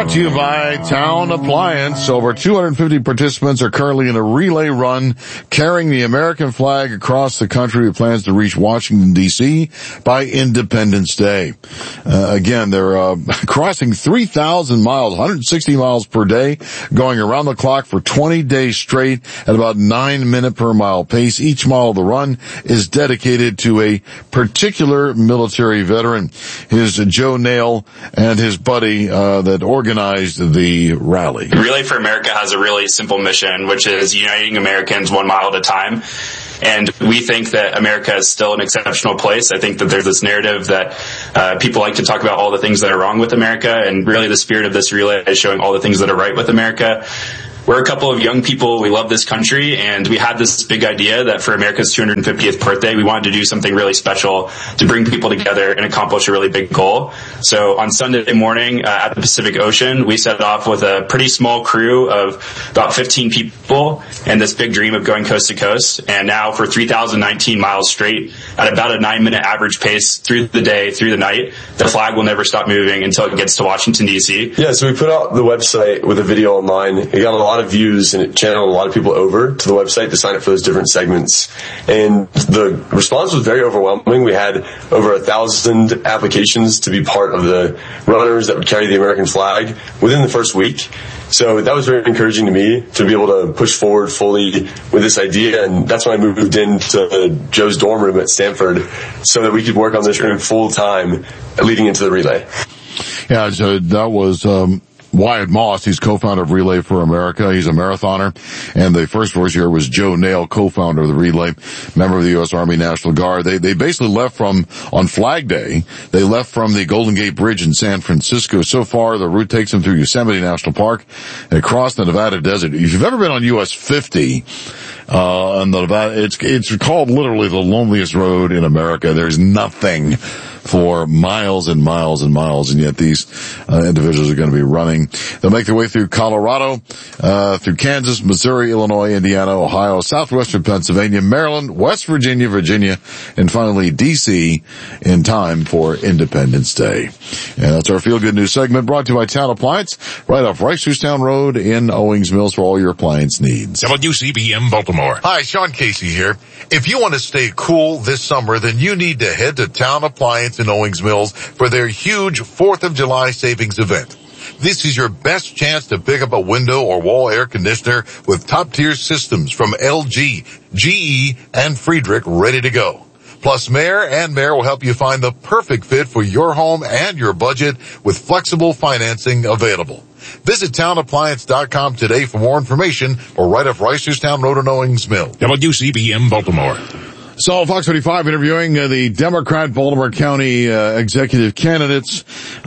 Brought to you by Town Appliance. Over 250 participants are currently in a relay run carrying the American flag across the country with plans to reach Washington, D.C. by Independence Day. Again, they're crossing 3,000 miles, 160 miles per day, going around the clock for 20 days straight at about 9 minute per mile pace. Each mile of the run is dedicated to a particular military veteran. Here's Joe Nail and his buddy that organized the rally. Relay for America has a really simple mission, which is uniting Americans 1 mile at a time. And we think that America is still an exceptional place. I think that there's this narrative that people like to talk about all the things that are wrong with America, and really the spirit of this relay is showing all the things that are right with America. We're a couple of young people. We love this country, and we had this big idea that for America's 250th birthday, we wanted to do something really special to bring people together and accomplish a really big goal. So on Sunday morning at the Pacific Ocean, we set off with a pretty small crew of about 15 people and this big dream of going coast to coast. And now for 3,019 miles straight at about a 9-minute average pace through the day, through the night, the flag will never stop moving until it gets to Washington, D.C. Yeah, so we put out the website with a video online. It got a lot of views, and it channeled a lot of people over to the website to sign up for those different segments. And the response was very overwhelming. We had over 1,000 applications to be part of the runners that would carry the American flag within the first week. So that was very encouraging to me to be able to push forward fully with this idea. And that's when I moved into Joe's dorm room at Stanford so that we could work on this room full time leading into the relay. Yeah, so that was Wyatt Moss. He's co-founder of Relay for America. He's a marathoner. And the first voice here was Joe Nail, co-founder of the Relay, member of the U.S. Army National Guard. They basically left on Flag Day, they left from the Golden Gate Bridge in San Francisco. So far, the route takes them through Yosemite National Park and across the Nevada desert. If you've ever been on US 50, on the Nevada, it's called literally the loneliest road in America. There's nothing for miles and miles and miles, and yet these individuals are going to be running. They'll make their way through Colorado, through Kansas, Missouri, Illinois, Indiana, Ohio, southwestern Pennsylvania, Maryland, West Virginia, and finally D.C. in time for Independence Day. And that's our Feel Good News segment, brought to you by Town Appliance, right off Reisterstown Road in Owings Mills for all your appliance needs. WCBM Baltimore. Hi, Sean Casey here. If you want to stay cool this summer, then you need to head to Town Appliance in Owings Mills for their huge 4th of July savings event. This is your best chance to pick up a window or wall air conditioner with top-tier systems from LG, GE, and Friedrich ready to go. Plus, Mayor will help you find the perfect fit for your home and your budget with flexible financing available. Visit townappliance.com today for more information or right off Reisterstown Road in Owings Mills. WCBM Baltimore. So Fox 35 interviewing the Democrat Baltimore County executive candidates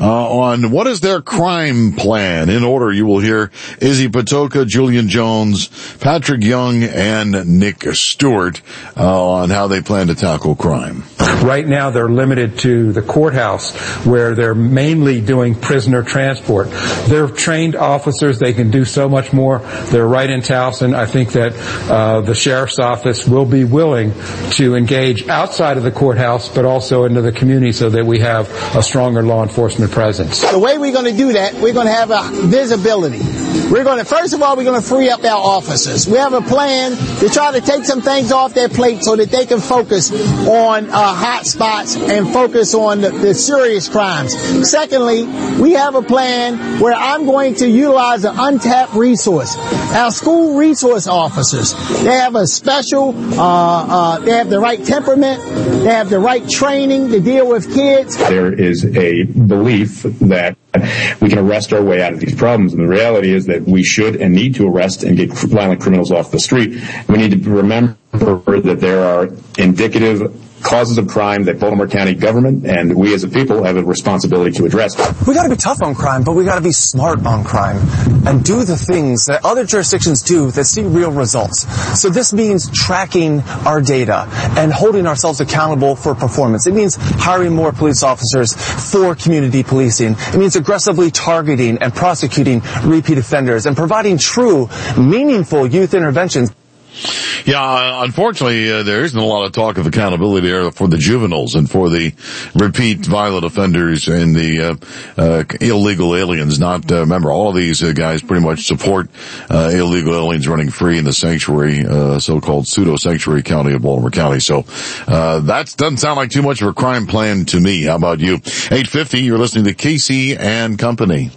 on what is their crime plan. In order, you will hear Izzy Patoka, Julian Jones, Patrick Young, and Nick Stewart on how they plan to tackle crime. Right now, they're limited to the courthouse, where they're mainly doing prisoner transport. They're trained officers. They can do so much more. They're right in Towson. I think that the sheriff's office will be willing to engage outside of the courthouse, but also into the community so that we have a stronger law enforcement presence. The way we're going to do that, we're going to have a visibility. First of all, we're going to free up our officers. We have a plan to try to take some things off their plate so that they can focus on hot spots and focus on the serious crimes. Secondly, we have a plan where I'm going to utilize an untapped resource. Our school resource officers, they have a special, they have the right temperament, they have the right training to deal with kids. There is a belief that we can arrest our way out of these problems, and the reality is that we should and need to arrest and get violent criminals off the street. We need to remember that there are indicative causes of crime that Baltimore County government and we as a people have a responsibility to address. We gotta be tough on crime, but we gotta be smart on crime and do the things that other jurisdictions do that see real results. So this means tracking our data and holding ourselves accountable for performance. It means hiring more police officers for community policing. It means aggressively targeting and prosecuting repeat offenders and providing true, meaningful youth interventions. Yeah, unfortunately, there isn't a lot of talk of accountability there for the juveniles and for the repeat violent offenders and the illegal aliens. Remember, all of these guys pretty much support illegal aliens running free in the sanctuary, so-called pseudo-sanctuary county of Baltimore County. So that doesn't sound like too much of a crime plan to me. How about you? 8:50, you're listening to Casey and Company.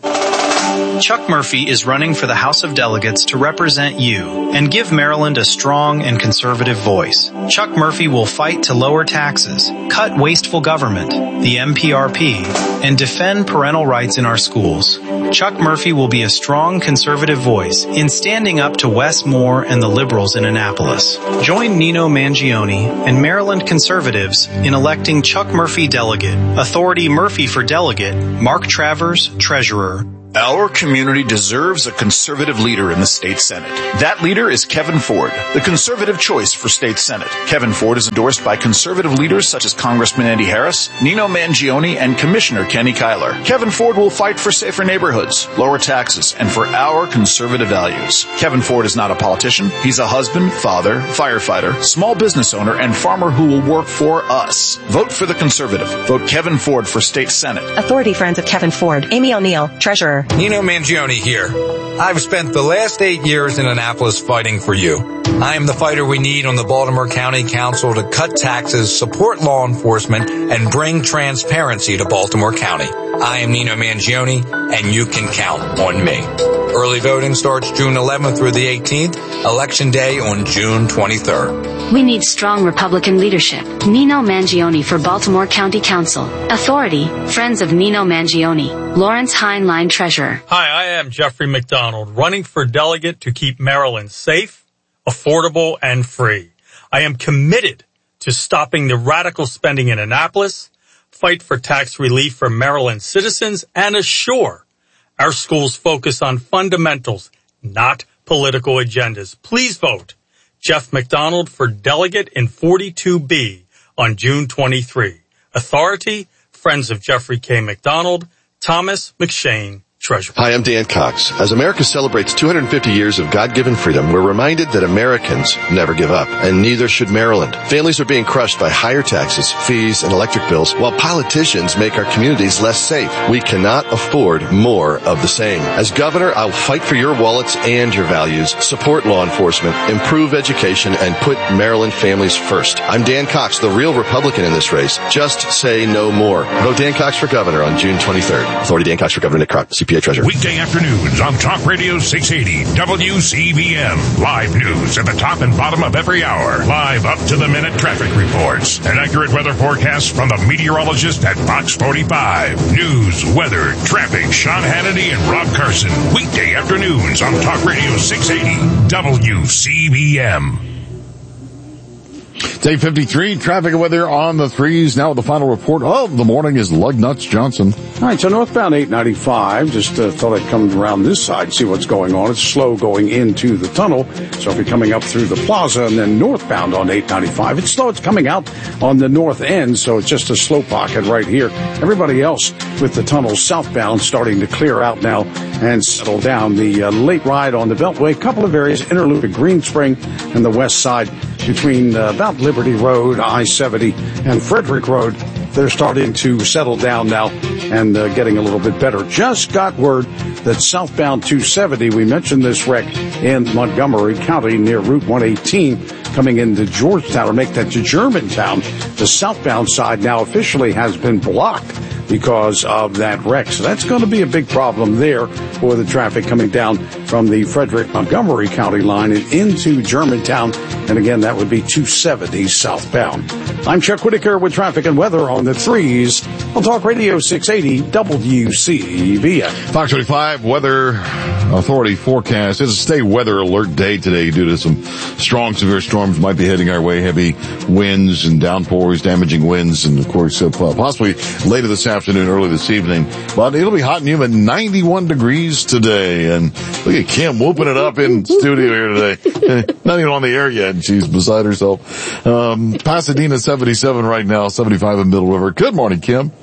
Chuck Murphy is running for the House of Delegates to represent you and give Maryland a strong and conservative voice. Chuck Murphy will fight to lower taxes, cut wasteful government, the MPRP, and defend parental rights in our schools. Chuck Murphy will be a strong conservative voice in standing up to Wes Moore and the liberals in Annapolis. Join Nino Mangione and Maryland conservatives in electing Chuck Murphy delegate, Authority Murphy for delegate, Mark Travers, treasurer. Our community deserves a conservative leader in the state senate. That leader is Kevin Ford, the conservative choice for state senate. Kevin Ford is endorsed by conservative leaders such as Congressman Andy Harris, Nino Mangione, and Commissioner Kenny Kyler. Kevin Ford will fight for safer neighborhoods, lower taxes, and for our conservative values. Kevin Ford is not a politician. He's a husband, father, firefighter, small business owner, and farmer who will work for us. Vote for the conservative. Vote Kevin Ford for state senate. Authority Friends of Kevin Ford. Amy O'Neill, treasurer. Nino Mangione here. I've spent the last 8 years in Annapolis fighting for you. I am the fighter we need on the Baltimore County Council to cut taxes, support law enforcement, and bring transparency to Baltimore County. I am Nino Mangione, and you can count on me. Early voting starts June 11th through the 18th, Election Day on June 23rd. We need strong Republican leadership. Nino Mangione for Baltimore County Council. Authority, Friends of Nino Mangione. Lawrence Heinlein, treasurer. Hi, I am Jeffrey McDonald, running for delegate to keep Maryland safe, affordable, and free. I am committed to stopping the radical spending in Annapolis, fight for tax relief for Maryland citizens, and assure our schools focus on fundamentals, not political agendas. Please vote Jeff McDonald for delegate in 42B on June 23. Authority, Friends of Jeffrey K. McDonald, Thomas McShane, treasurer. Hi, I'm Dan Cox. As America celebrates 250 years of God-given freedom, we're reminded that Americans never give up, and neither should Maryland. Families are being crushed by higher taxes, fees, and electric bills, while politicians make our communities less safe. We cannot afford more of the same. As governor, I'll fight for your wallets and your values, support law enforcement, improve education, and put Maryland families first. I'm Dan Cox, the real Republican in this race. Just say no more. Vote Dan Cox for governor on June 23rd. Authority Dan Cox for governor, Nick Kroc, CPA treasurer. Weekday afternoons on Talk Radio 680 WCBM. Live news at the top and bottom of every hour. Live up-to-the-minute traffic reports. And accurate weather forecasts from the meteorologist at Fox 45. News, weather, traffic, Sean Hannity and Rob Carson. Weekday afternoons on Talk Radio 680 WCBM. Day 53, traffic and weather on the threes. Now with the final report of the morning is Lugnuts Johnson. All right, so northbound 895, just thought I'd come around this side, see what's going on. It's slow going into the tunnel. So if you're coming up through the plaza and then northbound on 895, it's slow. It's coming out on the north end, so it's just a slow pocket right here. Everybody else with the tunnel southbound starting to clear out now and settle down. The late ride on the Beltway, a couple of areas, interloop at Green Spring and the west side between about Liberty Road, I-70, and Frederick Road. They're starting to settle down now and getting a little bit better. Just got word that southbound 270, we mentioned this wreck in Montgomery County near Route 118 coming into Georgetown, or make that to Germantown. The southbound side now officially has been blocked because of that wreck. So that's going to be a big problem there for the traffic coming down from the Frederick-Montgomery County line and into Germantown. And again, that would be 270 southbound. I'm Chuck Whitaker with traffic and weather on the threes on Talk Radio 680 WCBM. Fox 25 Weather Authority forecast. It's a stay weather alert day today due to some strong, severe storms might be heading our way. Heavy winds and downpours, damaging winds, and of course, possibly later this afternoon, early this evening. But it'll be hot and humid, 91 degrees today. And look at Kim whooping it up in studio here today. Not even on the air yet. She's beside herself. Pasadena 77 right now, 75 in Middle River. Good morning, Kim.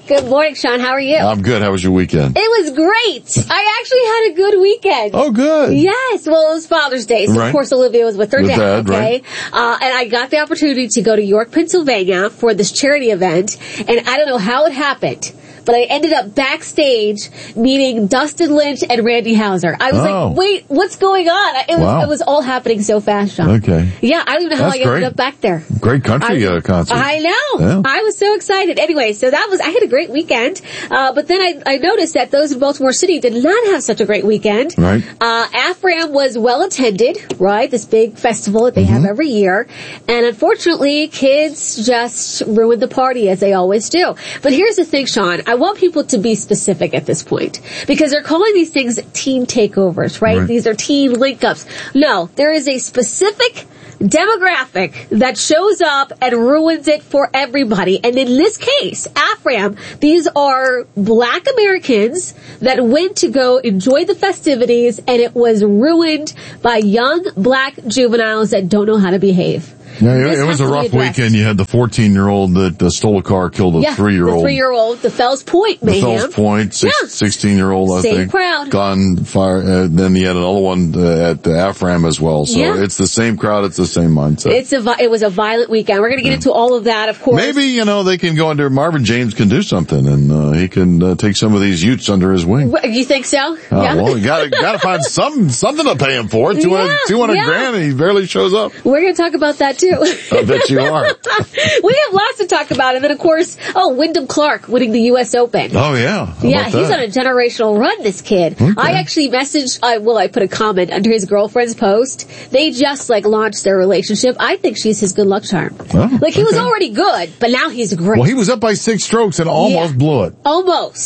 Good morning, Sean. How are you? I'm good. How was your weekend? It was great. I actually had a good weekend. Oh, good. Yes. Well, it was Father's Day, so of course Olivia was with her dad. Okay. Right. And I got the opportunity to go to York, Pennsylvania for this charity event, and I don't know how it happened, but I ended up backstage meeting Dustin Lynch and Randy Houser. I was like, wait, what's going on? It was all happening so fast, Sean. Okay. Yeah, I don't even know how I ended up back there. Great country concert. I know. Yeah. I was so excited. Anyway, so I had a great weekend. But then I noticed that those in Baltimore City did not have such a great weekend. Right. AFRAM was well attended, right? This big festival that they have every year. And unfortunately, kids just ruined the party as they always do. But here's the thing, Sean. I want people to be specific at this point because they're calling these things teen takeovers, right? These are teen link-ups. No, there is a specific demographic that shows up and ruins it for everybody. And in this case, AFRAM, these are Black Americans that went to go enjoy the festivities, and it was ruined by young Black juveniles that don't know how to behave. Yeah, it was a rough weekend. You had the 14-year-old that stole a car, killed a 3-year-old. The 3-year-old, the Fells Point mayhem. The Fells Point, 16-year-old, I think. Same crowd. Gunfire. Then you had another one at AFRAM as well. So it's the same crowd, it's the same mindset. It was a violent weekend. We're going to get into all of that, of course. Maybe, they can go under, Marvin James can do something, and he can take some of these youths under his wing. You think so? Yeah. Well, you gotta find something to pay him for. 200 grand, and he barely shows up. We're going to talk about that too. I bet you are. We have lots to talk about. And then, of course, Wyndham Clark winning the U.S. Open. Oh, yeah. Yeah, he's on a generational run, this kid. Okay. I actually messaged, I put a comment under his girlfriend's post. They just, launched their relationship. I think she's his good luck charm. Oh, he was already good, but now he's great. Well, he was up by 6 strokes and almost blew it. Almost.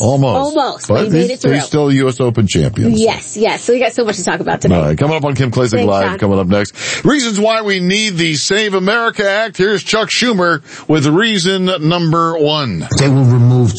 But he made it through. He's still a U.S. Open champion. Yes. So we got so much to talk about today. All right, coming up on Kim Klacik Live, Sean. Coming up next. Reasons why we need the Save America Act. Here's Chuck Schumer with reason number 1. They will remove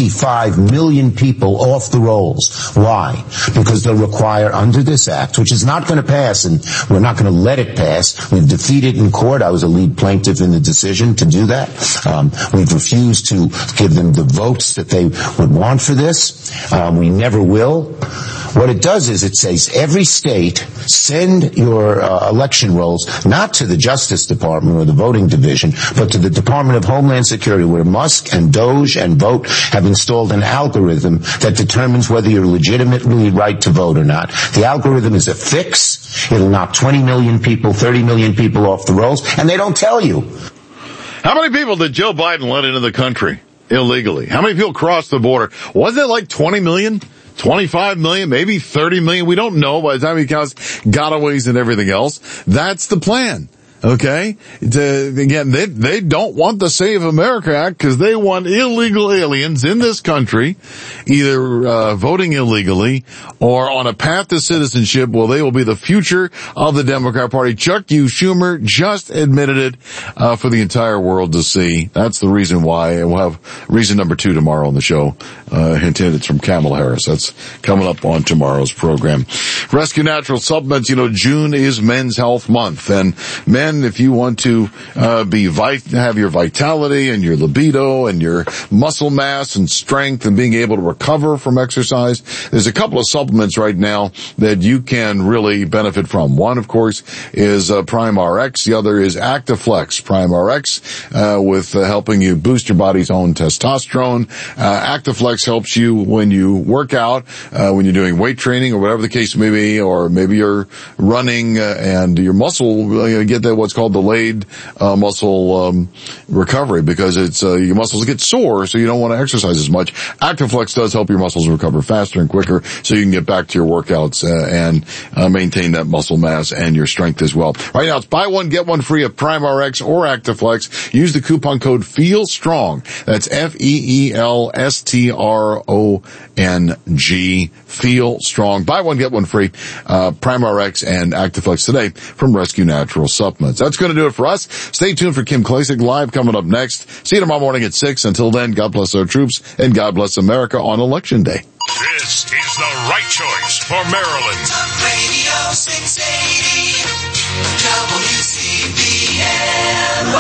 25 million people off the rolls. Why? Because they'll require under this act, which is not going to pass, and we're not going to let it pass. We've defeated in court. I was a lead plaintiff in the decision to do that. We've refused to give them the votes that they would want for this. We never will. What it does is it says every state send your election rolls not to the Justice Department or the voting division, but to the Department of Homeland Security, where Musk and Doge and Vote have installed an algorithm that determines whether you're legitimately right to vote or not. The algorithm is a fix. It'll knock 20 million people, 30 million people off the rolls, and they don't tell you. How many people did Joe Biden let into the country illegally? How many people crossed the border? Wasn't it 20 million? 25 million, maybe 30 million. We don't know by the time he counts gotaways and everything else. That's the plan. Okay? Again, they don't want the Save America Act because they want illegal aliens in this country either voting illegally or on a path to citizenship. Well, they will be the future of the Democrat Party. Chuck Schumer just admitted it for the entire world to see. That's the reason why. And we'll have reason number 2 tomorrow on the show. Hint, it's from Kamala Harris. That's coming up on tomorrow's program. Rescue Natural Supplements. June is Men's Health Month, and men, if you want to have your vitality and your libido and your muscle mass and strength and being able to recover from exercise, there's a couple of supplements right now that you can really benefit from. One, of course, is Prime RX. The other is Actiflex. Prime RX with helping you boost your body's own testosterone. Actiflex helps you when you work out, when you're doing weight training or whatever the case may be, or maybe you're running and your muscle get that what's called delayed muscle recovery, because it's your muscles get sore, so you don't want to exercise as much. Actiflex does help your muscles recover faster and quicker, so you can get back to your workouts and maintain that muscle mass and your strength as well. Right now, it's buy one, get one free of Prime RX or Actiflex. Use the coupon code FEELSTRONG. That's FEELSTRONG. Feel Strong. Buy one, get one free. Prime RX and Actiflex today from Rescue Natural Supplements. That's going to do it for us. Stay tuned for Kim Klacik Live coming up next. See you tomorrow morning at 6. Until then, God bless our troops and God bless America on Election Day. This is the right choice for Maryland. Talk Radio 680. WCBM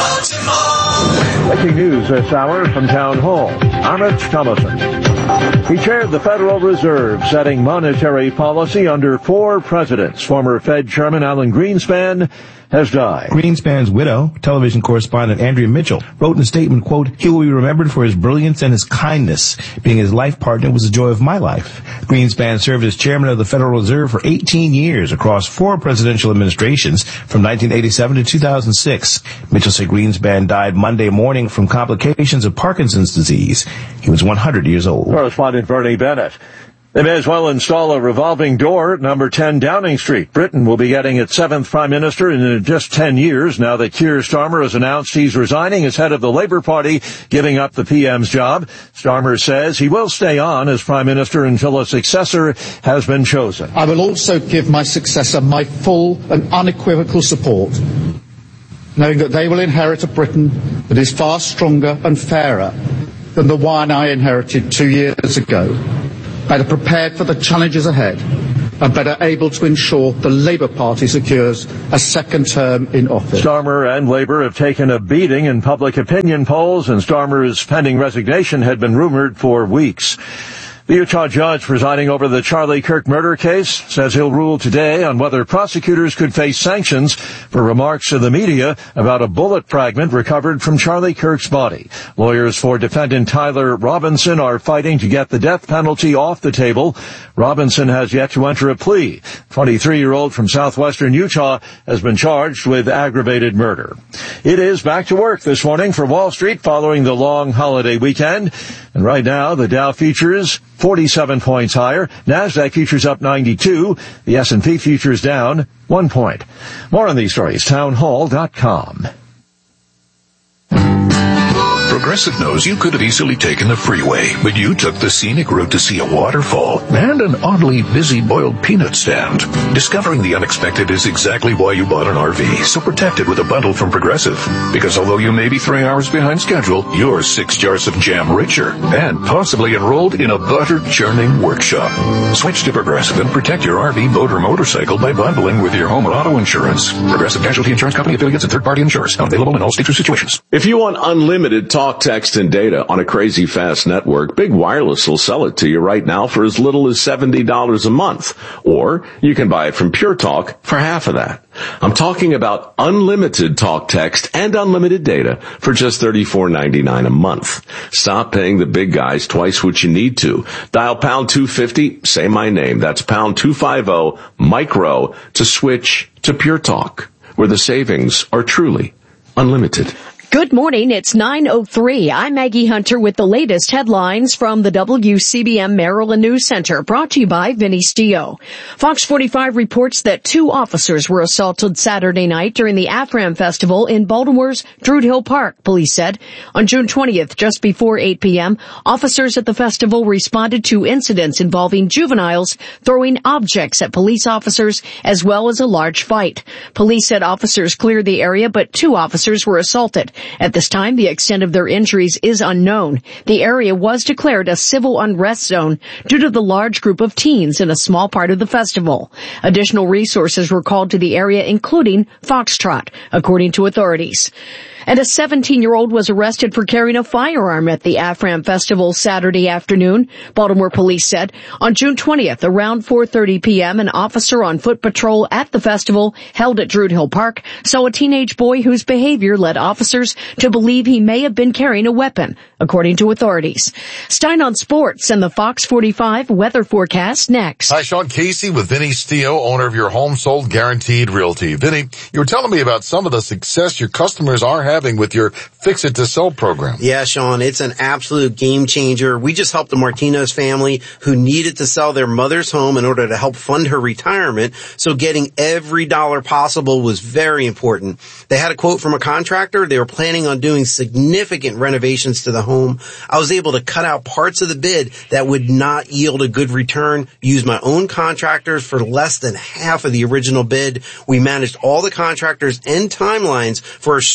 Baltimore. Breaking news this hour from Town Hall. Amit Thomason. He chaired the Federal Reserve, setting monetary policy under 4 presidents. Former Fed Chairman Alan Greenspan has died. Greenspan's widow, television correspondent Andrea Mitchell, wrote in a statement, quote, "He will be remembered for his brilliance and his kindness. Being his life partner was the joy of my life." Greenspan served as chairman of the Federal Reserve for 18 years across 4 presidential administrations from 1987 to 2006. Mitchell said Greenspan died Monday morning from complications of Parkinson's disease. He was 100 years old. Correspondent Bernie Bennett. They may as well install a revolving door at number 10 Downing Street. Britain will be getting its 7th Prime Minister in just 10 years now that Keir Starmer has announced he's resigning as head of the Labour Party, giving up the PM's job. Starmer says he will stay on as Prime Minister until a successor has been chosen. I will also give my successor my full and unequivocal support, knowing that they will inherit a Britain that is far stronger and fairer than the one I inherited 2 years ago, better prepared for the challenges ahead, and better able to ensure the Labour Party secures a second term in office. Starmer and Labour have taken a beating in public opinion polls, and Starmer's pending resignation had been rumored for weeks. The Utah judge presiding over the Charlie Kirk murder case says he'll rule today on whether prosecutors could face sanctions for remarks to the media about a bullet fragment recovered from Charlie Kirk's body. Lawyers for defendant Tyler Robinson are fighting to get the death penalty off the table. Robinson has yet to enter a plea. 23-year-old from southwestern Utah has been charged with aggravated murder. It is back to work this morning for Wall Street following the long holiday weekend. And right now, the Dow futures 47 points higher. NASDAQ futures up 92. The S&P futures down 1 point. More on these stories, townhall.com. Progressive knows you could have easily taken the freeway, but you took the scenic route to see a waterfall and an oddly busy boiled peanut stand. Discovering the unexpected is exactly why you bought an RV, so protect it with a bundle from Progressive. Because although you may be 3 hours behind schedule, you're 6 jars of jam richer and possibly enrolled in a butter-churning workshop. Switch to Progressive and protect your RV, boat, or motorcycle by bundling with your home and auto insurance. Progressive Casualty Insurance Company affiliates and third-party insurers. Not available in all states or situations. If you want unlimited talk, text, and data on a crazy fast network, Big Wireless will sell it to you right now for as little as $70 a month. Or you can buy it from Pure Talk for half of that. I'm talking about unlimited talk, text, and unlimited data for just $34.99 a month. Stop paying the big guys twice what you need to. Dial pound 250, say my name. That's pound 250 micro to switch to Pure Talk, where the savings are truly unlimited. Good morning. It's 9:03. I'm Maggie Hunter with the latest headlines from the WCBM Maryland News Center, brought to you by Vinny Stio. Fox 45 reports that 2 officers were assaulted Saturday night during the AFRAM Festival in Baltimore's Druid Hill Park, police said. On June 20th, just before 8 p.m., officers at the festival responded to incidents involving juveniles throwing objects at police officers as well as a large fight. Police said officers cleared the area, but 2 officers were assaulted. At this time, the extent of their injuries is unknown. The area was declared a civil unrest zone due to the large group of teens in a small part of the festival. Additional resources were called to the area, including Foxtrot, according to authorities. And a 17-year-old was arrested for carrying a firearm at the AFRAM Festival Saturday afternoon, Baltimore police said. On June 20th, around 4:30 p.m., an officer on foot patrol at the festival held at Druid Hill Park saw a teenage boy whose behavior led officers to believe he may have been carrying a weapon, according to authorities. Stein on sports and the Fox 45 weather forecast next. Hi, Sean Casey with Vinny Stio, owner of your Home Sold Guaranteed Realty. Vinny, you were telling me about some of the success your customers are having with your Fix It to Sell program. Yeah, Sean, it's an absolute game changer. We just helped the Martinez family who needed to sell their mother's home in order to help fund her retirement, so getting every dollar possible was very important. They had a quote from a contractor. They were planning on doing significant renovations to the home. I was able to cut out parts of the bid that would not yield a good return, use my own contractors for less than half of the original bid. We managed all the contractors and timelines for a stress-free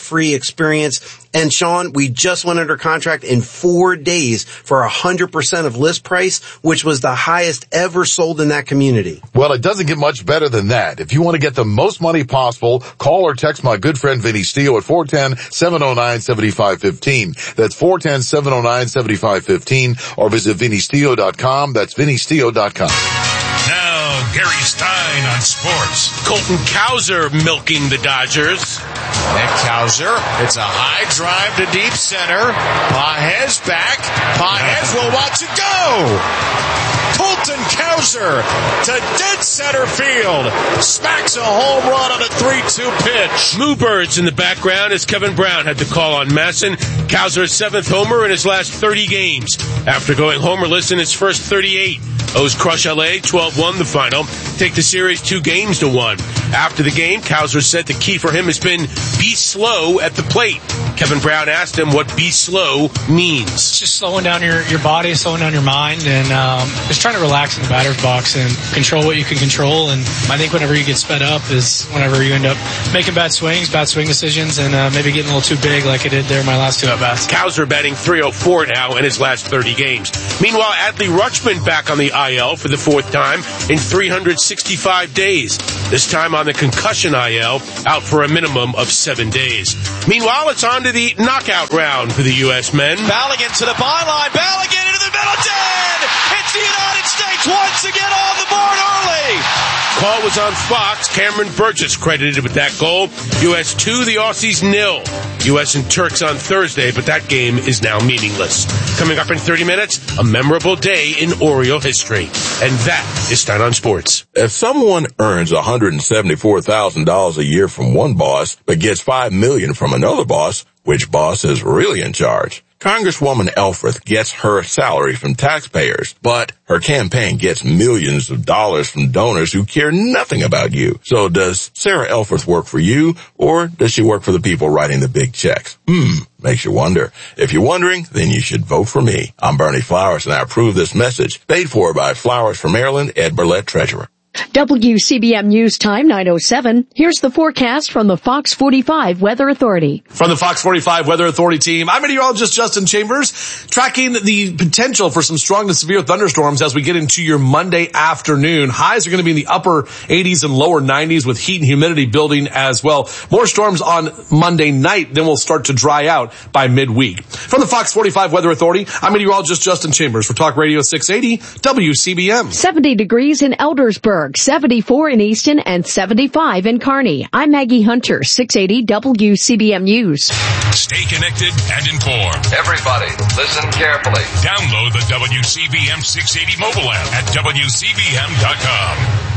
hassle-free experience. And Sean, we just went under contract in 4 days for 100% of list price, which was the highest ever sold in that community. Well, it doesn't get much better than that. If you want to get the most money possible, call or text my good friend Vinny Steele at 410-709-7515. That's 410-709-7515, or visit VinnySteele.com. That's VinnySteele.com. Now, Gary Stein on sports. Colton Cowser milking the Dodgers. And Cowser, it's a high drive to deep center. Pages back. Pages will watch it go. Colton Cowser to dead center field. Smacks a home run on a 3-2 pitch. Moo birds in the background as Kevin Brown had to call on Masson. Cowser's 7th homer in his last 30 games. After going homerless in his first 38. O's crush LA 12-1 the final. Take the series 2-1. After the game, Cowser said the key for him has been be slow at the plate. Kevin Brown asked him what be slow means. It's just slowing down your body, slowing down your mind, and just trying to relax in the batter's box and control what you can control. And I think whenever you get sped up is whenever you end up making bad swing decisions, and maybe getting a little too big like I did there in my last 2 at-bats. Cowser batting .304 now in his last 30 games. Meanwhile, Adley Rutschman back on the IL for the 4th time in 365 days. This time on the concussion IL, out for a minimum of 7 days. Meanwhile, it's on to the knockout round for the U.S. men. Balligan to the byline. Balligan into the middle. Dead! It's the United States once again on the board early. Call was on Fox. Cameron Burgess credited with that goal. U.S. 2, the Aussies 0. U.S. and Turks on Thursday, but that game is now meaningless. Coming up in 30 minutes, a memorable day in Oriole history. And that is Stein on Sports. If someone earns $174,000 a year from one boss, but gets $5 million from another boss, which boss is really in charge? Congresswoman Elfreth gets her salary from taxpayers, but her campaign gets millions of dollars from donors who care nothing about you. So does Sarah Elfreth work for you, or does she work for the people writing the big checks? Makes you wonder. If you're wondering, then you should vote for me. I'm Bernie Flowers, and I approve this message. Paid for by Flowers for Maryland, Ed Burlett, Treasurer. WCBM News Time 9:07. Here's the forecast from the Fox 45 Weather Authority. From the Fox 45 Weather Authority team, I'm meteorologist Justin Chambers, tracking the potential for some strong to severe thunderstorms as we get into your Monday afternoon. Highs are going to be in the upper 80s and lower 90s with heat and humidity building as well. More storms on Monday night, then we'll start to dry out by midweek. From the Fox 45 Weather Authority, I'm meteorologist Justin Chambers for Talk Radio 680 WCBM. 70 degrees in Eldersburg. 74 in Easton, and 75 in Kearney. I'm Maggie Hunter, 680 WCBM News. Stay connected and informed. Everybody, listen carefully. Download the WCBM 680 mobile app at WCBM.com.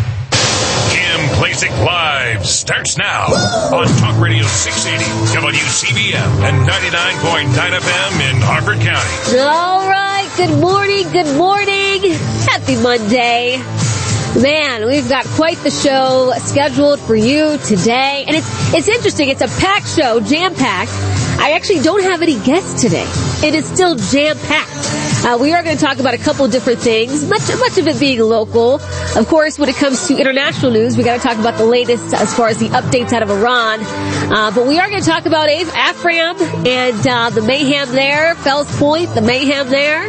Kim Klacik Live starts now on Talk Radio 680 WCBM and 99.9 FM in Harford County. All right, good morning. Happy Monday. Man, we've got quite the show scheduled for you today. And it's interesting. It's a packed show, jam-packed. I actually don't have any guests today. It is still jam-packed. We are going to talk about a couple of different things, much of it being local. Of course, when it comes to international news, we got to talk about the latest as far as the updates out of Iran. But we are going to talk about Afram and the mayhem there, Fells Point, the mayhem there.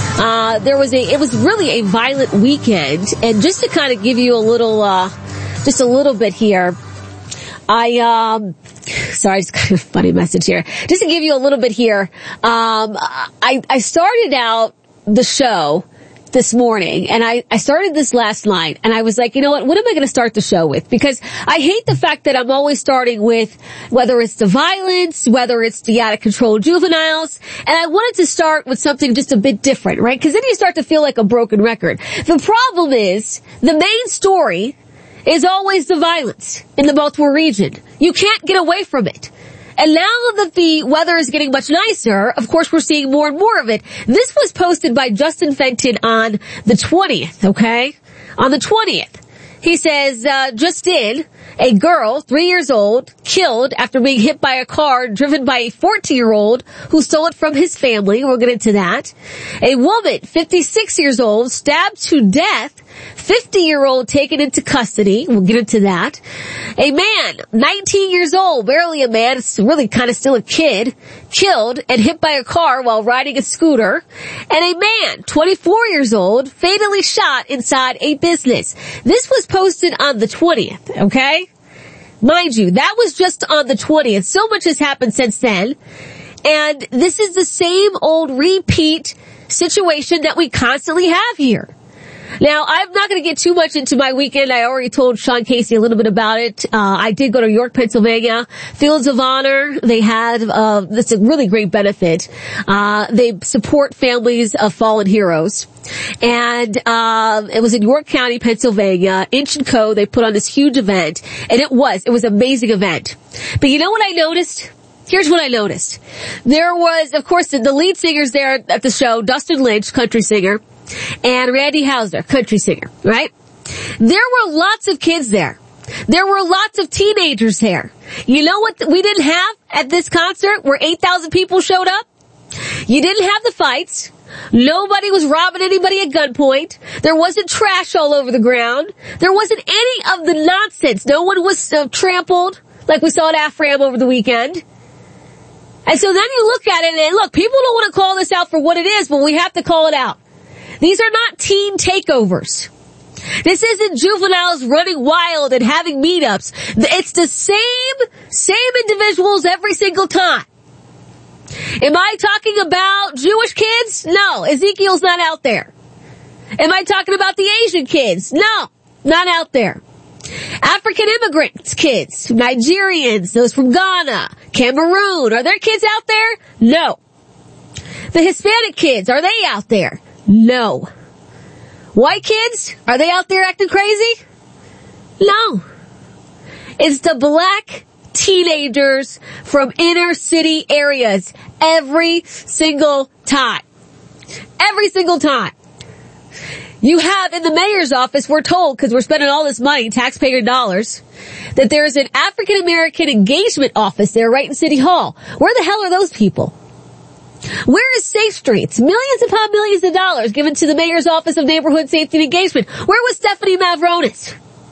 It was really a violent weekend, and just to kind of give you a little bit here, sorry, I just got a funny message here. Just to give you a little bit here, I started out the show this morning, and I started this last night, and I was like, you know what am I going to start the show with? Because I hate the fact that I'm always starting with whether it's the violence, whether it's the out-of-control juveniles, and I wanted to start with something just a bit different, right? Because then you start to feel like a broken record. The problem is, the main story is always the violence in the Baltimore region. You can't get away from it. And now that the weather is getting much nicer, of course we're seeing more and more of it. This was posted by Justin Fenton on the 20th, okay? On the 20th. He says, just in, A girl, 3 years old, killed after being hit by a car driven by a 14-year-old who stole it from his family. We'll get into that. A woman, 56 years old, stabbed to death. 50-year-old taken into custody. We'll get into that. A man, 19 years old, barely a man, it's really kind of still a kid, killed and hit by a car while riding a scooter. And a man, 24 years old, fatally shot inside a business. This was posted on the 20th, okay? Mind you, that was just on the 20th. So much has happened since then. And this is the same old repeat situation that we constantly have here. Now, I'm not going to get too much into my weekend. I already told Sean Casey a little bit about it. I did go to York, Pennsylvania. Fields of Honor. They had, that's a really great benefit. They support families of fallen heroes. And, it was in York County, Pennsylvania. Inch & Co. They put on this huge event. And it was an amazing event. But you know what I noticed? Here's what I noticed. There was, of course, the lead singers there at the show, Dustin Lynch, country singer, and Randy Houser, country singer, right? There were lots of kids there. There were lots of teenagers there. You know what we didn't have at this concert where 8,000 people showed up? You didn't have the fights. Nobody was robbing anybody at gunpoint. There wasn't trash all over the ground. There wasn't any of the nonsense. No one was trampled like we saw at AFRAM over the weekend. And so then you look at it and look, people don't want to call this out for what it is, but we have to call it out. These are not teen takeovers. This isn't juveniles running wild and having meetups. It's the same individuals every single time. Am I talking about Jewish kids? No, Ezekiel's not out there. Am I talking about the Asian kids? No, not out there. African immigrants kids, Nigerians, those from Ghana, Cameroon, are there kids out there? No. The Hispanic kids, are they out there? No. White kids, are they out there acting crazy? No. It's the black teenagers from inner city areas every single time. Every single time. You have in the mayor's office, we're told, because we're spending all this money, taxpayer dollars, that there's an African American engagement office there right in City Hall. Where the hell are those people? Where is Safe Streets? Millions upon millions of dollars given to the Mayor's Office of Neighborhood Safety and Engagement. Where was Stephanie Mavronis?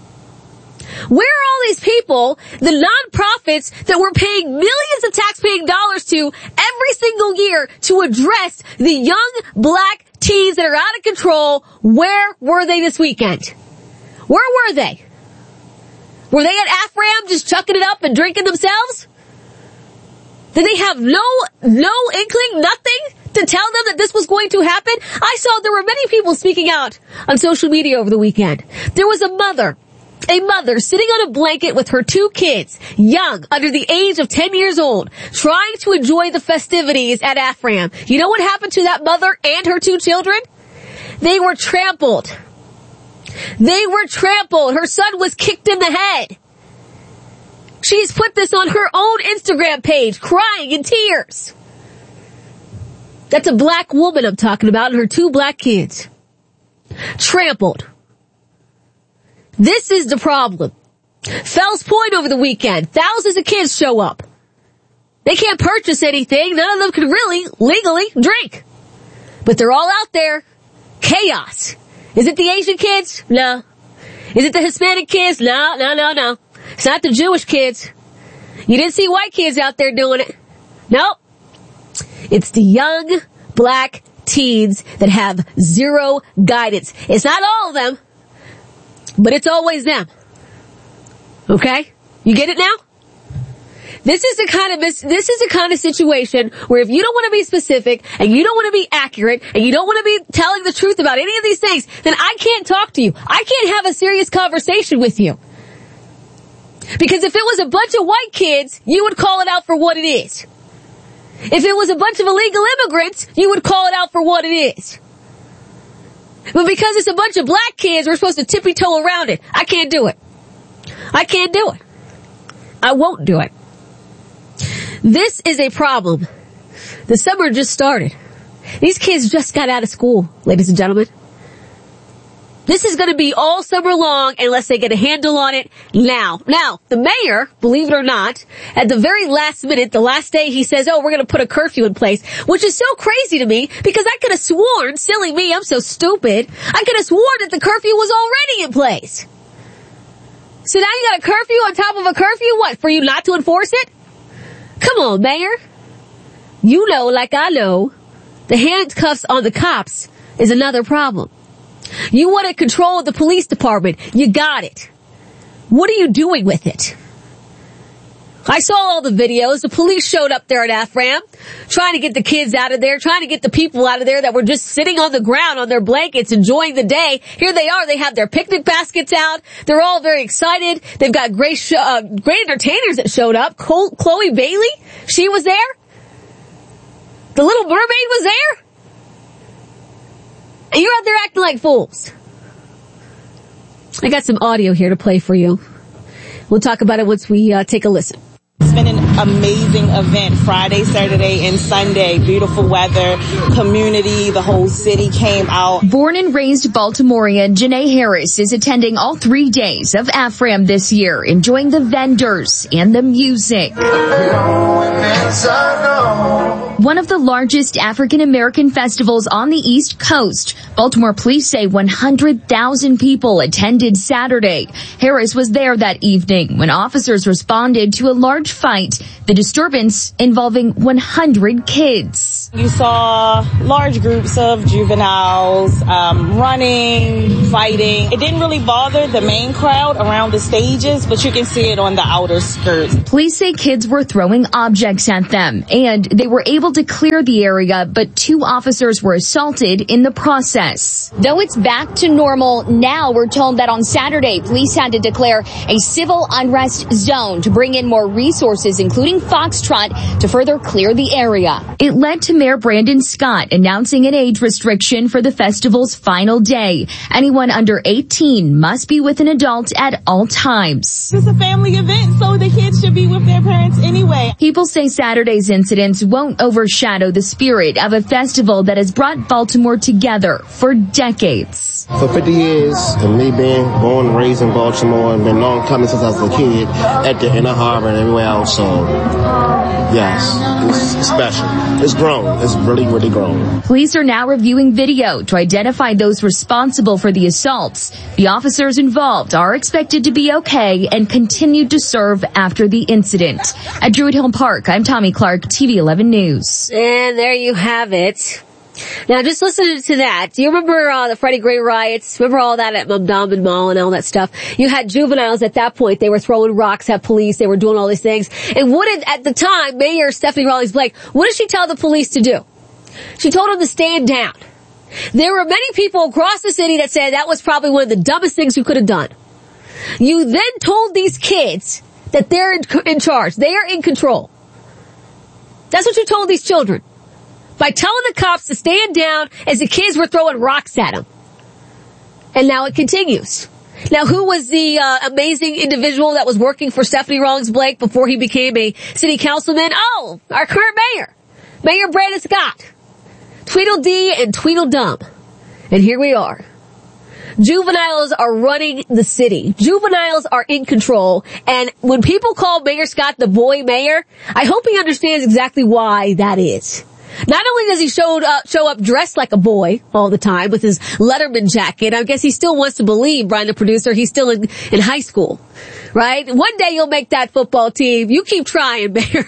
Where are all these people, the nonprofits that we're paying millions of taxpaying dollars to every single year to address the young black teens that are out of control? Where were they this weekend? Where were they? Were they at AFRAM just chucking it up and drinking themselves? Did they have no inkling, nothing to tell them that this was going to happen? I saw there were many people speaking out on social media over the weekend. There was a mother sitting on a blanket with her 2 kids, young, under the age of 10 years old, trying to enjoy the festivities at AFRAM. You know what happened to that mother and her 2 children? They were trampled. Her son was kicked in the head. She's put this on her own Instagram page, crying in tears. That's a black woman I'm talking about, and her 2 black kids. Trampled. This is the problem. Fells Point over the weekend, thousands of kids show up. They can't purchase anything. None of them can really, legally, drink. But they're all out there. Chaos. Is it the Asian kids? No. Is it the Hispanic kids? No. It's not the Jewish kids. You didn't see white kids out there doing it. Nope. It's the young black teens that have zero guidance. It's not all of them, but it's always them. Okay? You get it now? This is the kind of situation where if you don't want to be specific and you don't want to be accurate and you don't want to be telling the truth about any of these things, then I can't talk to you. I can't have a serious conversation with you. Because if it was a bunch of white kids, you would call it out for what it is. If it was a bunch of illegal immigrants, you would call it out for what it is. But because it's a bunch of black kids, we're supposed to tippy-toe around it. I can't do it. I can't do it. I won't do it. This is a problem. The summer just started. These kids just got out of school, ladies and gentlemen. This is going to be all summer long unless they get a handle on it now. Now, the mayor, believe it or not, at the very last minute, the last day, he says, we're going to put a curfew in place, which is so crazy to me because I could have sworn, silly me, I'm so stupid, I could have sworn that the curfew was already in place. So now you got a curfew on top of a curfew? What, for you not to enforce it? Come on, Mayor. You know, like I know, the handcuffs on the cops is another problem. You want to control the police department. You got it. What are you doing with it? I saw all the videos. The police showed up there at AFRAM, trying to get the kids out of there, trying to get the people out of there that were just sitting on the ground on their blankets, enjoying the day. Here they are. They have their picnic baskets out. They're all very excited. They've got great entertainers that showed up. Chloe Bailey, she was there. The Little Mermaid was there. And you're out there acting like fools. I got some audio here to play for you. We'll talk about it once we take a listen. It's been an amazing event, Friday, Saturday, and Sunday. Beautiful weather, community, the whole city came out. Born and raised Baltimorean Janae Harris is attending all 3 days of AFRAM this year, enjoying the vendors and the music. One of the largest African-American festivals on the East Coast. Baltimore police say 100,000 people attended Saturday. Harris was there that evening when officers responded to a large fight, the disturbance involving 100 kids. You saw large groups of juveniles running, fighting. It didn't really bother the main crowd around the stages, but you can see it on the outer skirts. Police say kids were throwing objects at them, and they were able to clear the area, but 2 officers were assaulted in the process. Though it's back to normal, now we're told that on Saturday, police had to declare a civil unrest zone to bring in more resources, including Foxtrot, to further clear the area. It led to Mayor Brandon Scott announcing an age restriction for the festival's final day. Anyone under 18 must be with an adult at all times. It's a family event, so the kids should be with their parents anyway. People say Saturday's incidents won't overshadow the spirit of a festival that has brought Baltimore together for decades. For 50 years, and me being born and raised in Baltimore and been long coming since I was a kid at the Inner Harbor and everywhere else, so yes, it's special. It's grown. It's really, really grown. Police are now reviewing video to identify those responsible for the assaults. The officers involved are expected to be okay and continue to serve after the incident. At Druid Hill Park, I'm Tommy Clark, TV 11 News. And there you have it. Now, just listening to that, do you remember the Freddie Gray riots? Remember all that at Mamdouman Mall and all that stuff? You had juveniles at that point. They were throwing rocks at police. They were doing all these things. And what did, at the time, Mayor Stephanie Rawlings-Blake, what did she tell the police to do? She told them to stand down. There were many people across the city that said that was probably one of the dumbest things you could have done. You then told these kids that they're in charge. They are in control. That's what you told these children. By telling the cops to stand down as the kids were throwing rocks at them. And now it continues. Now, who was the amazing individual that was working for Stephanie Rawlings-Blake before he became a city councilman? Oh, our current mayor, Mayor Brandon Scott. Tweedledee and Tweedledum. And here we are. Juveniles are running the city. Juveniles are in control. And when people call Mayor Scott the boy mayor, I hope he understands exactly why that is. Not only does he show up dressed like a boy all the time with his Letterman jacket, I guess he still wants to believe, Brian the producer, he's still in high school, right? One day you'll make that football team. You keep trying, Mayor.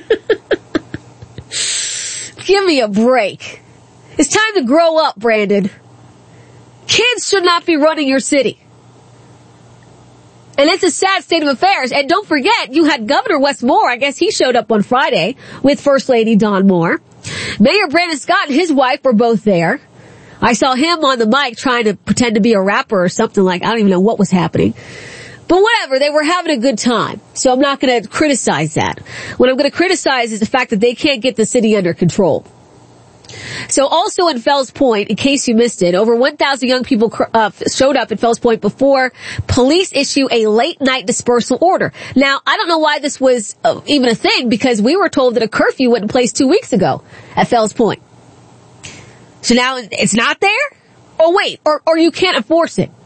Give me a break. It's time to grow up, Brandon. Kids should not be running your city. And it's a sad state of affairs. And don't forget, you had Governor Wes Moore. I guess he showed up on Friday with First Lady Dawn Moore. Mayor Brandon Scott and his wife were both there. I saw him on the mic trying to pretend to be a rapper or something like, I don't even know what was happening. But whatever, they were having a good time. So I'm not going to criticize that. What I'm going to criticize is the fact that they can't get the city under control. So also in Fells Point, in case you missed it, over 1,000 young people showed up at Fells Point before police issue a late night dispersal order. Now, I don't know why this was even a thing, because we were told that a curfew went in place 2 weeks ago at Fells Point. So now it's not there? Oh wait, or you can't enforce it.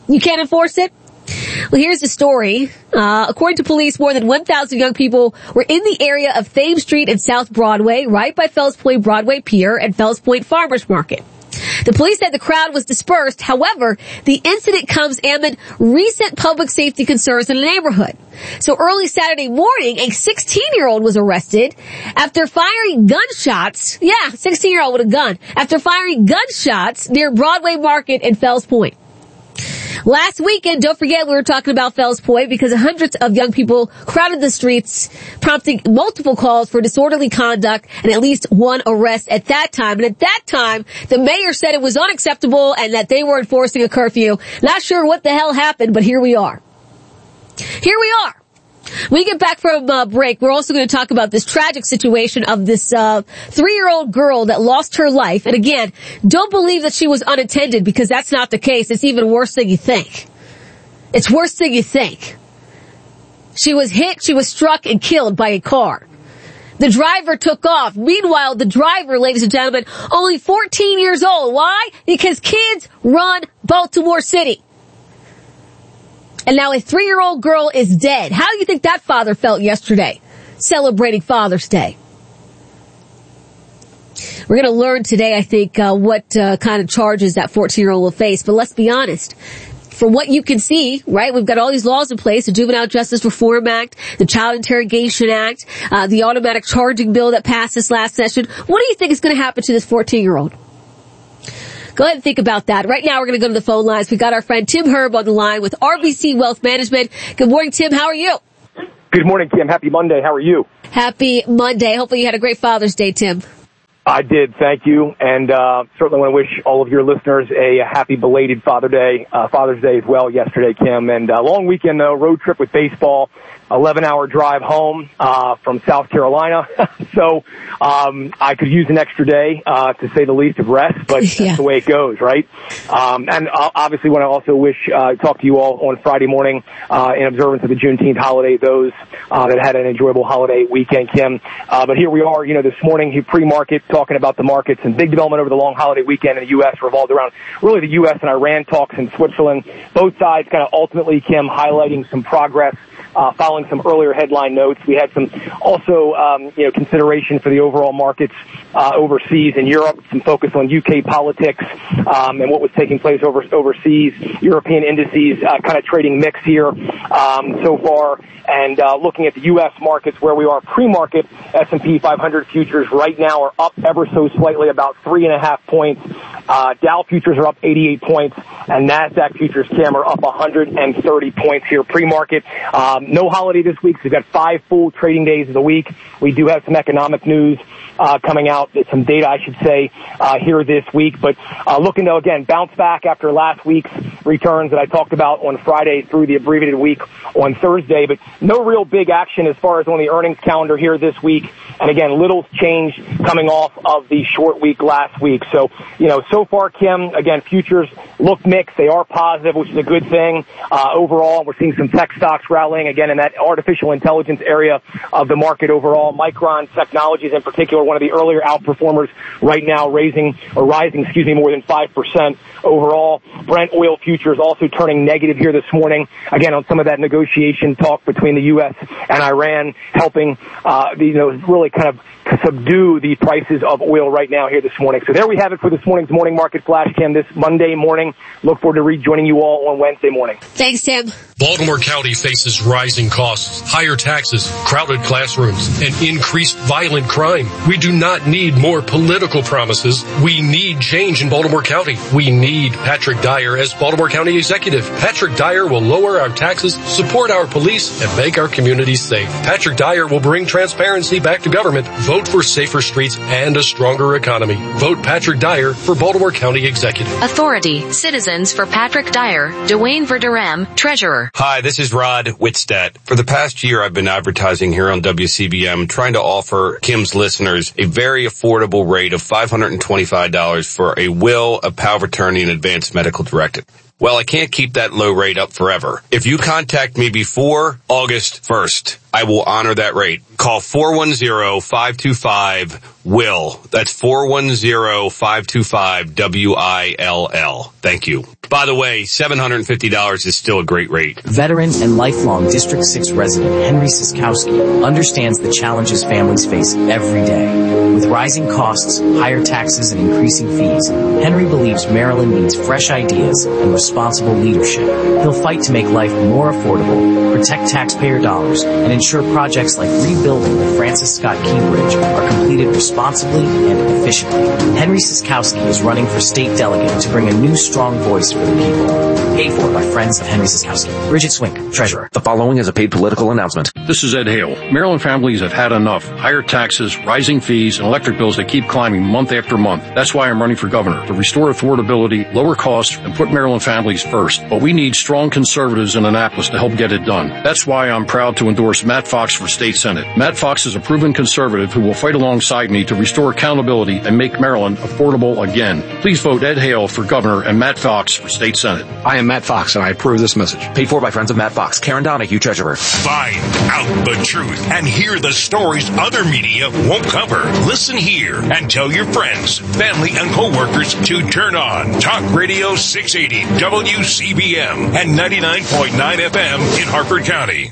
You can't enforce it? Well, here's the story. According to police, more than 1,000 young people were in the area of Thames Street and South Broadway, right by Fells Point Broadway Pier and Fells Point Farmers Market. The police said the crowd was dispersed. However, the incident comes amid recent public safety concerns in the neighborhood. So early Saturday morning, a 16-year-old was arrested after firing gunshots. Yeah, 16-year-old with a gun. After firing gunshots near Broadway Market in Fells Point. Last weekend, don't forget we were talking about Fells Point because hundreds of young people crowded the streets, prompting multiple calls for disorderly conduct and at least one arrest at that time. And at that time, the mayor said it was unacceptable and that they were enforcing a curfew. Not sure what the hell happened, but here we are. Here we are. When we get back from break, we're also going to talk about this tragic situation of this 3-year-old girl that lost her life. And again, don't believe that she was unattended because that's not the case. It's even worse than you think. It's worse than you think. She was hit, she was struck and killed by a car. The driver took off. Meanwhile, the driver, ladies and gentlemen, only 14 years old. Why? Because kids run Baltimore City. And now a 3-year-old girl is dead. How do you think that father felt yesterday, celebrating Father's Day? We're going to learn today, I think, what kind of charges that 14-year-old will face. But let's be honest. From what you can see, right, we've got all these laws in place, the Juvenile Justice Reform Act, the Child Interrogation Act, the automatic charging bill that passed this last session. What do you think is going to happen to this 14-year-old? Go ahead and think about that. Right now, we're going to go to the phone lines. We've got our friend Tim Herb on the line with RBC Wealth Management. Good morning, Tim. How are you? Good morning, Kim. Happy Monday. How are you? Happy Monday. Hopefully you had a great Father's Day, Tim. I did. Thank you. And certainly want to wish all of your listeners a happy belated Father's Day as well yesterday, Kim. And long weekend, though, road trip with baseball. 11-hour drive home from South Carolina. So I could use an extra day, to say the least, of rest, but that's the way it goes, right? And obviously want to also talk to you all on Friday morning in observance of the Juneteenth holiday, those that had an enjoyable holiday weekend, Kim. But here we are, this morning, pre-market, talking about the markets, and big development over the long holiday weekend in the U.S. revolved around really the U.S. and Iran talks in Switzerland. Both sides kind of ultimately, Kim, highlighting some progress following some earlier headline notes. We had some also, consideration for the overall markets overseas in Europe, some focus on UK politics and what was taking place overseas. European indices kind of trading mix here so far. And looking at the U.S. markets where we are pre-market, S&P 500 futures right now are up ever so slightly, about 3.5 points. Dow futures are up 88 points, and NASDAQ futures, Kim, are up 130 points here pre-market. No holiday this week, so we've got 5 full trading days of the week. We do have some economic news coming out, some data, I should say, here this week. But looking to, again, bounce back after last week's returns that I talked about on Friday through the abbreviated week on Thursday. But no real big action as far as on the earnings calendar here this week. And again, little change coming off of the short week last week. So, so far, Kim, again, futures look mixed. They are positive, which is a good thing. Overall, we're seeing some tech stocks rallying, again, in that artificial intelligence area of the market overall. Micron Technologies in particular, one of the earlier outperformers right now, rising, more than 5% overall. Brent oil futures also turning negative here this morning. Again, on some of that negotiation talk between the U.S. and Iran, helping, really kind of subdue the prices of oil right now here this morning. So there we have it for this morning's Morning Market Flash Cam this Monday morning. Look forward to rejoining you all on Wednesday morning. Thanks, Tim. Baltimore County faces rising costs, higher taxes, crowded classrooms, and increased violent crime. We do not need more political promises. We need change in Baltimore County. We need Patrick Dyer as Baltimore County Executive. Patrick Dyer will lower our taxes, support our police, and make our communities safe. Patrick Dyer will bring transparency back to government. Vote for safer streets and a stronger economy. Vote Patrick Dyer for Baltimore County Executive. Authority. Citizens for Patrick Dyer. Dwayne Verderam, Treasurer. Hi, this is Rod Whitstead. For the past year, I've been advertising here on WCBM, trying to offer Kim's listeners a very affordable rate of $525 for a will, a power of attorney, and advanced medical directive. Well, I can't keep that low rate up forever. If you contact me before August 1st, I will honor that rate. Call 410-525-WILL. That's 410-525-WILL. Thank you. By the way, $750 is still a great rate. Veteran and lifelong District 6 resident Henry Siskowski understands the challenges families face every day. With rising costs, higher taxes, and increasing fees, Henry believes Maryland needs fresh ideas and responsible leadership. He'll fight to make life more affordable, protect taxpayer dollars, and ensure projects like rebuilding the Francis Scott Key Bridge are completed responsibly and efficiently. Henry Siskowski is running for state delegate to bring a new strong voice for the people. Paid for by friends of Henry Siskowski. Bridget Swink, Treasurer. The following is a paid political announcement. This is Ed Hale. Maryland families have had enough. Higher taxes, rising fees, and electric bills that keep climbing month after month. That's why I'm running for governor, to restore affordability, lower costs, and put Maryland families first. But we need strong conservatives in Annapolis to help get it done. That's why I'm proud to endorse Matt Fox for state senate. Matt Fox is a proven conservative who will fight alongside me to restore accountability and make Maryland affordable again. Please vote Ed Hale for governor and Matt Fox for state senate. I am Matt Fox, and I approve this message. Paid for by friends of Matt Fox. Karen Donahue, Treasurer. Find out the truth and hear the stories other media won't cover. Listen here and tell your friends, family, and coworkers to turn on Talk Radio 680 WCBM and 99.9 FM in Harford County.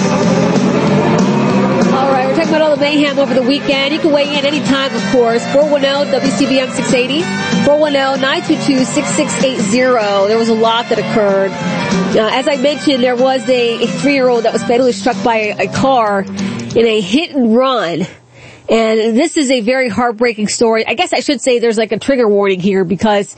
All right, we're talking about all the mayhem over the weekend. You can weigh in anytime, of course. 410-WCBM 680, 410-922-6680. There was a lot that occurred. As I mentioned, there was a 3-year-old that was fatally struck by a car in a hit and run. And this is a very heartbreaking story. I guess I should say there's like a trigger warning here because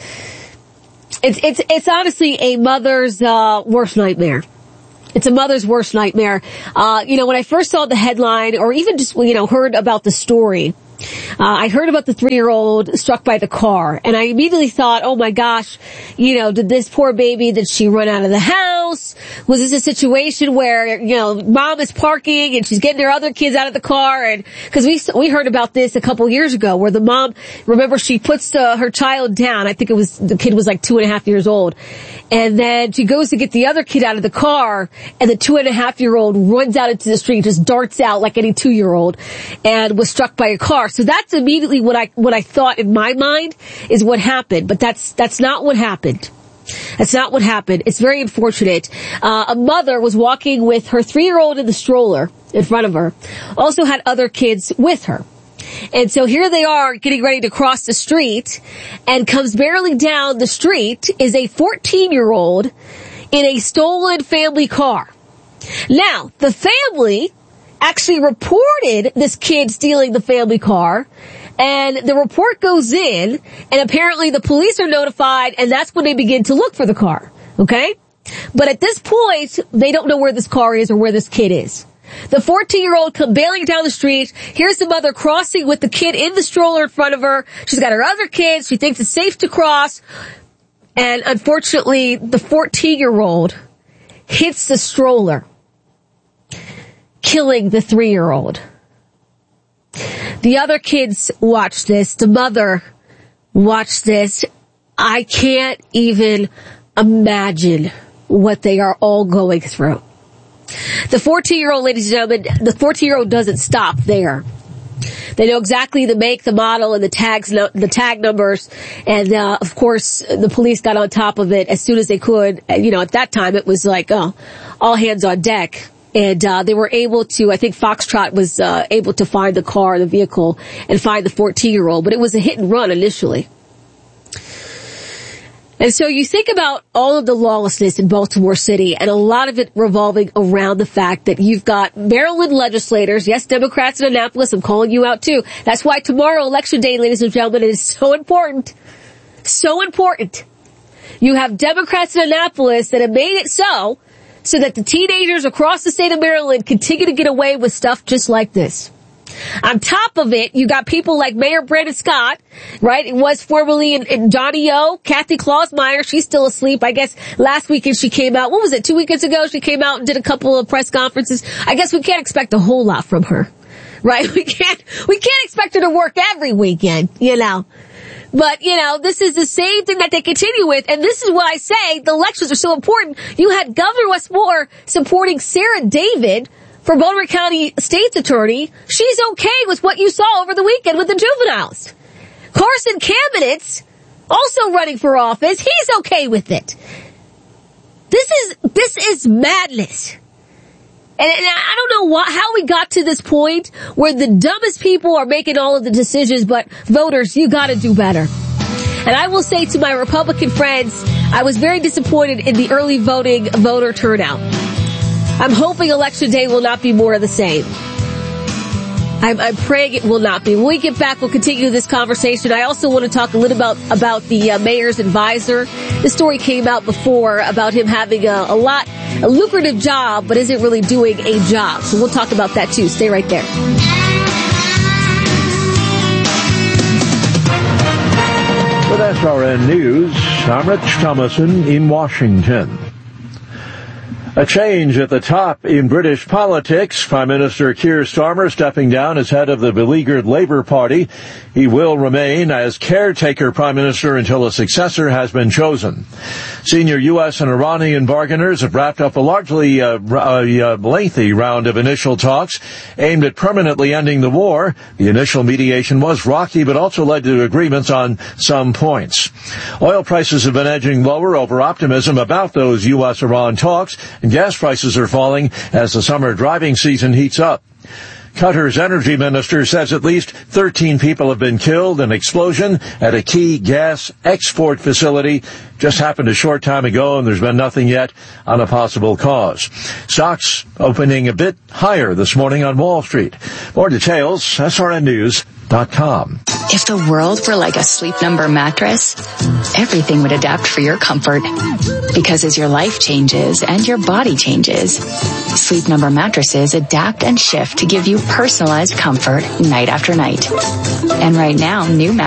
it's honestly a mother's worst nightmare. It's a mother's worst nightmare. When I first saw the headline or even just, heard about the story, I heard about the 3-year-old struck by the car, and I immediately thought, oh my gosh, did this poor baby, did she run out of the house? Was this a situation where, mom is parking and she's getting her other kids out of the car? And, cause we heard about this a couple years ago where the mom, remember, she puts her child down. I think the kid was like 2.5 years old. And then she goes to get the other kid out of the car, and the 2.5-year-old runs out into the street, just darts out like any 2-year-old, and was struck by a car. So that's immediately what I thought in my mind is what happened. But that's not what happened. That's not what happened. It's very unfortunate. A mother was walking with her 3-year-old in the stroller in front of her, also had other kids with her. And so here they are getting ready to cross the street, and comes barreling down the street is a 14-year-old in a stolen family car. Now, the family actually reported this kid stealing the family car, and the report goes in, and apparently the police are notified, and that's when they begin to look for the car. Okay? But at this point, they don't know where this car is or where this kid is. The 14-year-old come bailing down the street. Here's the mother crossing with the kid in the stroller in front of her. She's got her other kids. She thinks it's safe to cross. And unfortunately, the 14-year-old hits the stroller, killing the 3-year-old. The other kids watch this. The mother watched this. I can't even imagine what they are all going through. The 14-year-old, ladies and gentlemen, the 14-year-old doesn't stop there. They know exactly the make, the model, and the tag numbers. And, of course, the police got on top of it as soon as they could. At that time, it was like, all hands on deck. And, they were able to, I think Foxtrot was, able to find the car, the vehicle, and find the 14-year-old. But it was a hit and run initially. And so you think about all of the lawlessness in Baltimore City, and a lot of it revolving around the fact that you've got Maryland legislators, yes, Democrats in Annapolis, I'm calling you out too. That's why tomorrow, Election Day, ladies and gentlemen, is so important. So important. You have Democrats in Annapolis that have made it so that the teenagers across the state of Maryland continue to get away with stuff just like this. On top of it, you got people like Mayor Brandon Scott, right? It was formerly in Johnny O, Kathy Klausmeyer. She's still asleep. I guess last weekend she came out. What was it? 2 weekends ago she came out and did a couple of press conferences. I guess we can't expect a whole lot from her, right? We can't expect her to work every weekend, But, this is the same thing that they continue with, and this is why I say the elections are so important. You had Governor Wes Moore supporting Sarah David, for Baltimore County State's attorney, she's okay with what you saw over the weekend with the juveniles. Carson Kamenetz, also running for office, he's okay with it. This is madness. And I don't know how we got to this point where the dumbest people are making all of the decisions, but voters, you gotta do better. And I will say to my Republican friends, I was very disappointed in the early voter turnout. I'm hoping Election Day will not be more of the same. I'm praying it will not be. When we get back, we'll continue this conversation. I also want to talk a little about the mayor's advisor. This story came out before about him having a lucrative job, but isn't really doing a job. So we'll talk about that too. Stay right there. With SRN News, I'm Rich Thomason in Washington. A change at the top in British politics. Prime Minister Keir Starmer stepping down as head of the beleaguered Labour Party. He will remain as caretaker Prime Minister until a successor has been chosen. Senior U.S. and Iranian bargainers have wrapped up a largely lengthy round of initial talks aimed at permanently ending the war. The initial mediation was rocky, but also led to agreements on some points. Oil prices have been edging lower over optimism about those U.S.-Iran talks, and gas prices are falling as the summer driving season heats up. Qatar's energy minister says at least 13 people have been killed. An explosion at a key gas export facility just happened a short time ago, and there's been nothing yet on a possible cause. Stocks opening a bit higher this morning on Wall Street. More details, srnnews.com. If the world were like a Sleep Number mattress, everything would adapt for your comfort. Because as your life changes and your body changes, Sleep Number mattresses adapt and shift to give you personalized comfort night after night. And right now, new mattresses